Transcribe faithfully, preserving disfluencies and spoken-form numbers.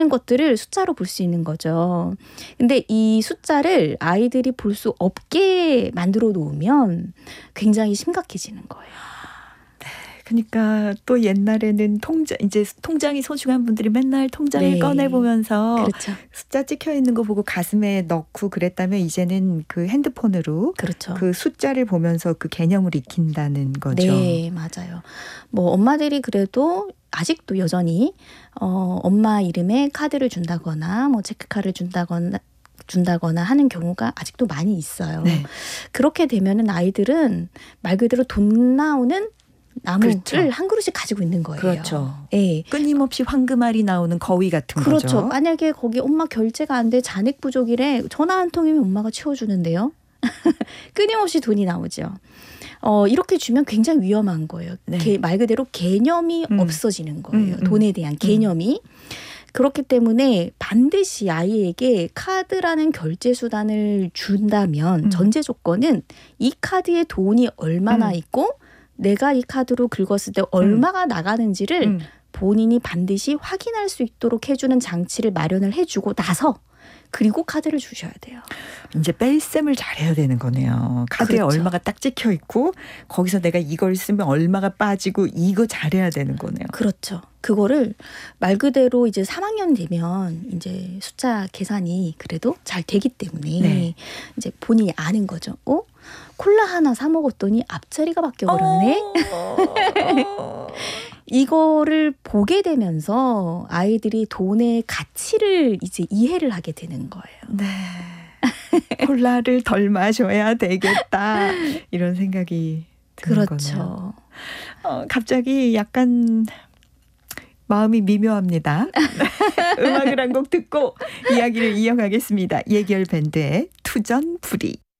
것들을 숫자로 볼 수 있는 거죠. 근데 이 숫자를 아이들이 볼 수 없게 만들어 놓으면 굉장히 심각해지는 거예요. 그러니까 또 옛날에는 통장 이제 통장이 소중한 분들이 맨날 통장을 네. 꺼내 보면서 그렇죠. 숫자 찍혀 있는 거 보고 가슴에 넣고 그랬다면 이제는 그 핸드폰으로 그렇죠. 그 숫자를 보면서 그 개념을 익힌다는 거죠. 네, 맞아요. 뭐 엄마들이 그래도 아직도 여전히 어, 엄마 이름에 카드를 준다거나 뭐 체크카드를 준다거나 준다거나 하는 경우가 아직도 많이 있어요. 네. 그렇게 되면은 아이들은 말 그대로 돈 나오는 나무를 그렇죠. 한 그루씩 가지고 있는 거예요. 그렇죠. 예. 끊임없이 황금알이 나오는 거위 같은 그렇죠. 거죠. 만약에 거기 엄마 결제가 안 돼 잔액 부족이래. 전화 한 통이면 엄마가 치워주는데요. 끊임없이 돈이 나오죠. 어, 이렇게 주면 굉장히 위험한 거예요. 네. 개, 말 그대로 개념이 음. 없어지는 거예요. 음, 음. 돈에 대한 개념이. 그렇기 때문에 반드시 아이에게 카드라는 결제 수단을 준다면 음. 전제 조건은 이 카드에 돈이 얼마나 음. 있고 내가 이 카드로 긁었을 때 얼마가 나가는지를 음. 본인이 반드시 확인할 수 있도록 해주는 장치를 마련을 해주고 나서 그리고 카드를 주셔야 돼요. 이제 뺄셈을 잘해야 되는 거네요. 카드에 그렇죠. 얼마가 딱 찍혀 있고 거기서 내가 이걸 쓰면 얼마가 빠지고 이거 잘해야 되는 거네요. 그렇죠. 그거를 말 그대로 이제 삼 학년 되면 이제 숫자 계산이 그래도 잘 되기 때문에 네. 이제 본인이 아는 거죠. 어? 콜라 하나 사 먹었더니 앞자리가 바뀌어 버렸네. 어. 이거를 보게 되면서 아이들이 돈의 가치를 이제 이해를 하게 되는 거예요. 네. 콜라를 덜 마셔야 되겠다. 이런 생각이 드는 그렇죠. 거네요. 어, 갑자기 약간 마음이 미묘합니다. 음악을 한 곡 듣고 이야기를 이어가겠습니다. 예결 밴드의 투전부리.